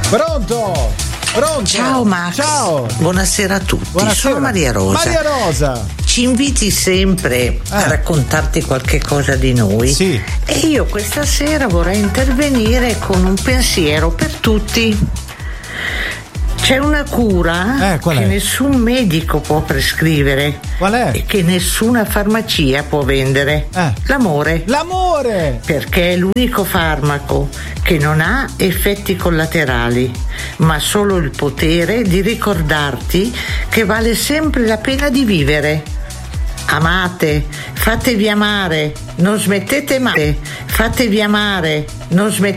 Pronto? Ciao Max. Ciao. Buonasera a tutti. Buonasera. Sono Maria Rosa. Maria Rosa. Ci inviti sempre a raccontarti qualche cosa di noi. Sì. E io questa sera vorrei intervenire con un pensiero per tutti. C'è una cura qual che è? nessun medico può prescrivere. Qual è? E che nessuna farmacia può vendere. L'amore. L'amore! Perché è l'unico farmaco che non ha effetti collaterali, ma solo il potere di ricordarti che vale sempre la pena di vivere. Amate, fatevi amare, non smettete mai, fatevi amare, non smettete